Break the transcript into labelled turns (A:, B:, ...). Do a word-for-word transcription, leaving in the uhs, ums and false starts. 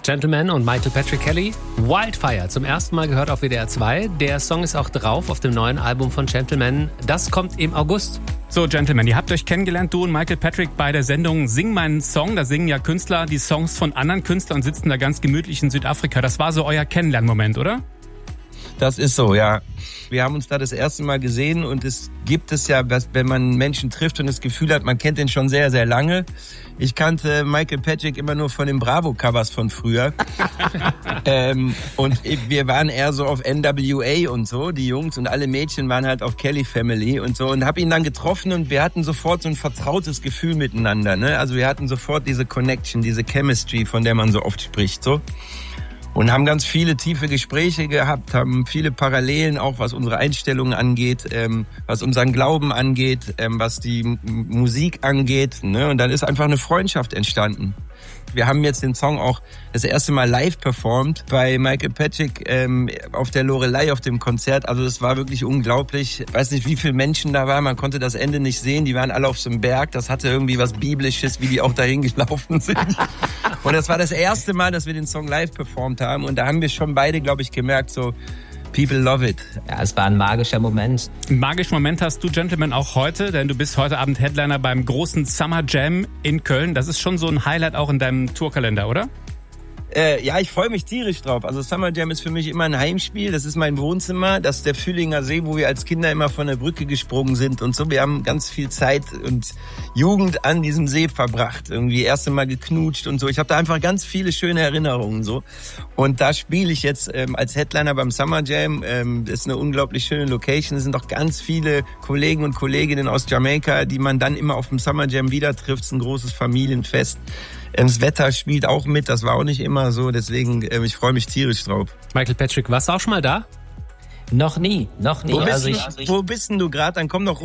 A: Gentleman und Michael Patrick Kelly. Wildfire, zum ersten Mal gehört auf W D R zwei. Der Song ist auch drauf auf dem neuen Album von Gentleman. Das kommt im August.
B: So, Gentleman, ihr habt euch kennengelernt, du und Michael Patrick, bei der Sendung Sing meinen Song. Da singen ja Künstler die Songs von anderen Künstlern und sitzen da ganz gemütlich in Südafrika. Das war so euer Kennenlernmoment, oder?
C: Das ist so, ja. Wir haben uns da das erste Mal gesehen und es gibt es ja, wenn man Menschen trifft und das Gefühl hat, man kennt den schon sehr, sehr lange. Ich kannte Michael Patrick immer nur von den Bravo-Covers von früher. ähm, und wir waren eher so auf N W A und so, die Jungs, und alle Mädchen waren halt auf Kelly Family und so, und habe ihn dann getroffen und wir hatten sofort so ein vertrautes Gefühl miteinander, ne? Also wir hatten sofort diese Connection, diese Chemistry, von der man so oft spricht, so. Und haben ganz viele tiefe Gespräche gehabt, haben viele Parallelen, auch was unsere Einstellungen angeht, ähm, was unseren Glauben angeht, ähm, was die M- Musik angeht, ne? Und dann ist einfach eine Freundschaft entstanden. Wir haben jetzt den Song auch das erste Mal live performt bei Michael Patrick ähm, auf der Loreley auf dem Konzert. Also das war wirklich unglaublich. Ich weiß nicht, wie viele Menschen da waren. Man konnte das Ende nicht sehen. Die waren alle auf so einem Berg. Das hatte irgendwie was Biblisches, wie die auch dahin gelaufen sind. Und das war das erste Mal, dass wir den Song live performt haben. Und da haben wir schon beide, glaube ich, gemerkt, so people love it.
D: Ja, es war ein magischer Moment.
B: Einen magischen Moment hast du, Gentleman, auch heute, denn du bist heute Abend Headliner beim großen Summer Jam in Köln. Das ist schon so ein Highlight auch in deinem Tourkalender, oder?
C: Äh, ja, ich freue mich tierisch drauf. Also Summer Jam ist für mich immer ein Heimspiel. Das ist mein Wohnzimmer. Das ist der Fühlinger See, wo wir als Kinder immer von der Brücke gesprungen sind und so. Wir haben ganz viel Zeit und Jugend an diesem See verbracht. Irgendwie erste Mal geknutscht und so. Ich habe da einfach ganz viele schöne Erinnerungen so. Und da spiele ich jetzt ähm, als Headliner beim Summer Jam. Ähm, das ist eine unglaublich schöne Location. Es sind auch ganz viele Kollegen und Kolleginnen aus Jamaika, die man dann immer auf dem Summer Jam wieder trifft. Es ist ein großes Familienfest. Das Wetter spielt auch mit, das war auch nicht immer so, deswegen, äh, ich freue mich tierisch drauf.
A: Michael Patrick, warst du auch schon mal da?
D: Noch nie, noch nie.
C: Wo bist,
D: Also
C: du,
D: ich,
C: wo bist denn du gerade? Dann komm doch